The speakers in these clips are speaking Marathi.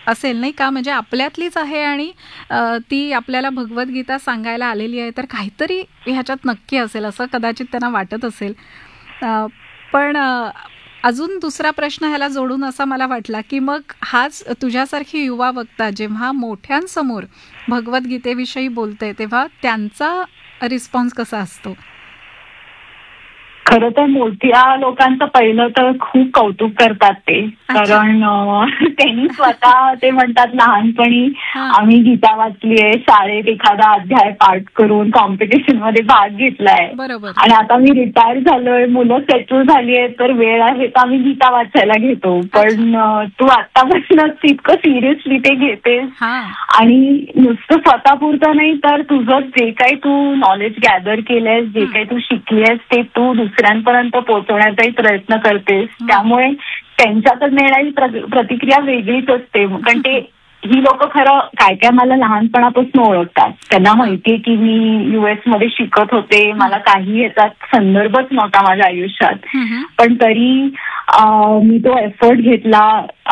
असेल नाही का, म्हणजे आपल्यातलीच आहे आणि ती आपल्याला भगवद्गीता सांगायला आलेली आहे, तर काहीतरी ह्याच्यात नक्की असेल असं कदाचित त्यांना वाटत असेल. पण अजून दुसरा प्रश्न ह्याला जोडून असा मला वाटला, की मग हाच तुझ्यासारखी युवा वक्ता जेव्हा मोठ्यांसमोर भगवद्गीतेविषयी बोलते तेव्हा त्यांचा रिस्पॉन्स कसा असतो? खरं तर मोठ्या लोकांचं पहिलं तर खूप कौतुक करतात ते, कारण त्यांनी स्वतः ते म्हणतात लहानपणी आम्ही गीता वाचली आहे, शाळेत एखादा अध्याय पाठ करून कॉम्पिटिशन मध्ये भाग घेतलाय आणि आता मी रिटायर झालोय, मुलं सेटल झाली आहेत, तर वेळ आहे तर आम्ही गीता वाचायला घेतो. पण तू आतापासूनच इतकं सिरियसली ते घेतेस आणि नुसतं स्वतःपुरतं नाही तर तुझं जे काही तू नॉलेज गॅदर केलंयस, जे काही तू शिकलीयस ते तू दुसऱ्यांपर्यंत पोहोचवण्याचाही प्रयत्न करतेस. त्यामुळे त्यांच्याकडनं येणारी प्रतिक्रिया वेगळीच असते. कारण ते ही लोक खरं काय काय मला लहानपणापासून ओळखतात. त्यांना माहितीये की मी US मध्ये शिकत होते, मला काही याचा संदर्भच नव्हता माझ्या आयुष्यात, पण तरी मी तो एफर्ट घेतला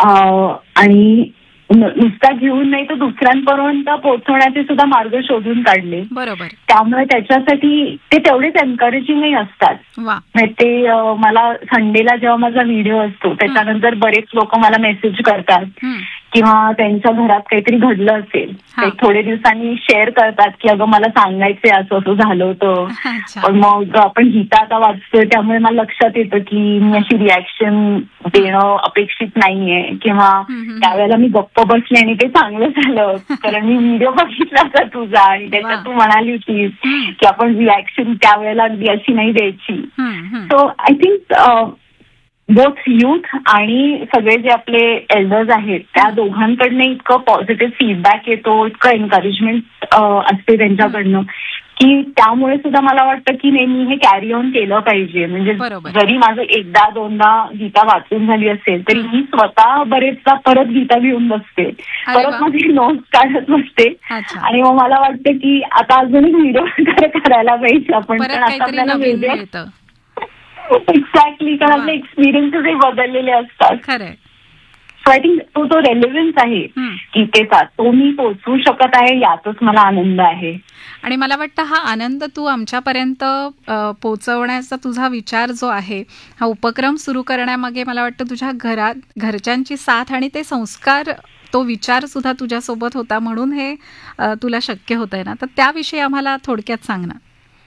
आणि नुसता घेऊन नाही तर दुसऱ्यांपर्यंत पोहोचवण्याचे सुद्धा मार्ग शोधून काढले. बरोबर. त्यामुळे त्याच्यासाठी ते तेवढेच एनकरेजिंगही असतात. ते मला संडेला जेव्हा माझा व्हिडिओ असतो त्याच्यानंतर बरेच लोक मला मेसेज करतात किंवा त्यांच्या घरात काहीतरी घडलं असेल, थोडे दिवसांनी शेअर करतात की अगं मला सांगायचंय असं असं झालं होतं, पण मग आपण गीता आता वाचतोय त्यामुळे मला लक्षात येतं की मी अशी रिॲक्शन देणं अपेक्षित नाहीये किंवा त्यावेळेला मी गप्प बसले आणि ते चांगलं झालं कारण मी व्हिडिओ बघितला होता तुझा आणि त्याच्यात तू म्हणाली होतीस की आपण रिॲक्शन त्यावेळेला अगदी अशी नाही द्यायची. So I think both youth आणि सगळे जे आपले एल्डर्स आहेत त्या दोघांकडनं इतकं पॉझिटिव्ह फीडबॅक येतो, इतकं एनकरेजमेंट असते त्यांच्याकडनं की त्यामुळे सुद्धा मला वाटतं की नेहमी हे कॅरी ऑन केलं पाहिजे. म्हणजे जरी माझं एकदा दोनदा गीता वाचून झाली असेल तरी मी स्वतः बरेचदा परत गीता घेऊन बसते, परत माझी नोट्स काढत बसते आणि मग मला वाटतं की आता अजूनही व्हिडिओ करायला पाहिजे आपण, पण आता आपल्याला वेगळं एक्झॅक्टली कारण आपले एक्सपिरियन्सेस बदललेले असतात. खरंय. सो आय थिंक तो रेलेव्हन्स आहे गीतेचा, तो मी पोहोचवू शकत आहे यातच मला आनंद आहे. आणि मला वाटतं हा आनंद तू आमच्यापर्यंत पोहोचवण्याचा तुझा विचार जो आहे, हा उपक्रम सुरू करण्यामागे मला वाटतं तुझ्या घरच्यांची साथ आणि ते संस्कार, तो विचार सुद्धा तुझ्यासोबत होता म्हणून हे तुला शक्य होतंय ना, तर त्याविषयी आम्हाला थोडक्यात सांग ना.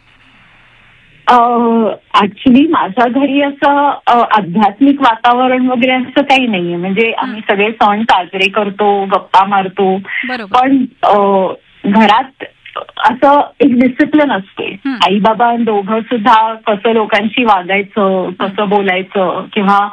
ऍक्च्युली माझ्या घरी असं आध्यात्मिक वातावरण वगैरे असं काही नाहीये. म्हणजे आम्ही सगळे सण साजरे करतो, गप्पा मारतो, पण घरात असं एक डिसिप्लिन असते. आई बाबा दोघं सुद्धा कसं लोकांशी वागायचं, कसं बोलायचं किंवा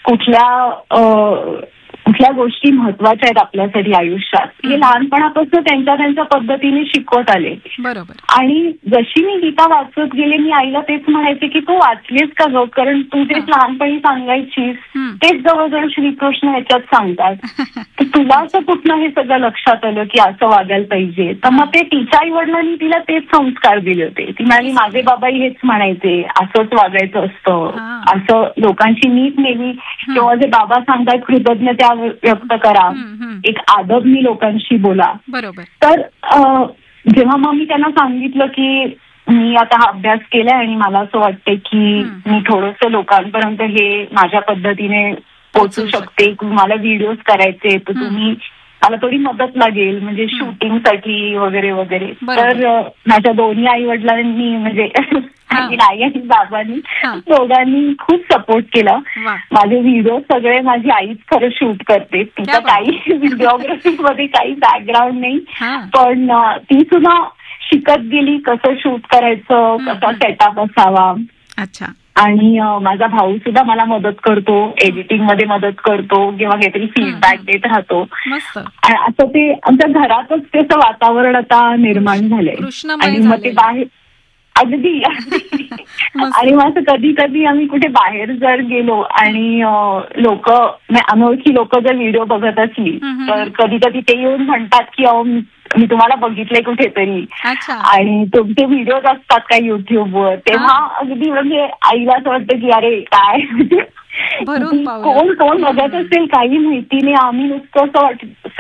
कुठल्या गोष्टी महत्वाच्या आहेत आपल्यासाठी आयुष्यात हे लहानपणापासून त्यांच्या पद्धतीने शिकवत आले. बरोबर. आणि जशी मी गीता वाचत गेले मी आईला तेच म्हणायचे की तू वाचलीस का गं, कारण तू तेच लहानपणी सांगायचीस तेच जवळजवळ श्रीकृष्ण ह्याच्यात सांगतात, तर तुला असं कुठलं हे सगळं लक्षात आलं की असं वागायला पाहिजे. तर मग ते तिच्या आई वडिलांनी तिला तेच संस्कार दिले होते. ती म्हणाली माझे बाबाही हेच म्हणायचे, असंच वागायचं असतं, असं लोकांची नीट नेली किंवा जे बाबा सांगतात कृतज्ञता व्यक्त करा, एक आदबनी लोकांशी बोला. बरोबर. तर जेव्हा मग मी त्यांना सांगितलं की मी आता हा अभ्यास केलाय आणि मला असं वाटतंय की मी थोडंसं लोकांपर्यंत हे माझ्या पद्धतीने पोहोचू शकते, मला व्हिडिओज करायचे तर तुम्ही मला थोडी मदत लागेल म्हणजे शूटिंगसाठी वगैरे वगैरे. तर माझ्या दोन्ही आई वडिलांनी म्हणजे माझी आई आणि बाबांनी दोघांनी खूप सपोर्ट केला. माझे व्हिडिओ सगळे माझी आईच खरं शूट करते, तिचा काही व्हिडिओग्राफी मध्ये काही बॅकग्राऊंड नाही, पण ती सुद्धा शिकत गेली कसं शूट करायचं, कसा सेटअप असावा. अच्छा. आणि माझा भाऊ सुद्धा मला मदत करतो, एडिटिंग मध्ये मदत करतो किंवा काहीतरी फीडबॅक देत राहतो. असं ते आमच्या घरातच त्याचं वातावरण आता निर्माण झालंय आणि मग ते बाहेर अगदी आणि मग असं कधी कधी आम्ही कुठे बाहेर जर गेलो आणि लोक अनोळखी लोक जर व्हिडिओ बघत असली तर कधी कधी ते येऊन म्हणतात की अहो मी तुम्हाला बघितलंय कुठेतरी आणि तुमचे व्हिडिओज असतात का युट्यूबवर, तेव्हा अगदी म्हणजे आईला असं वाटतं की अरे काय कोण बघत असेल काही माहिती नाही, आम्ही नुसतं असं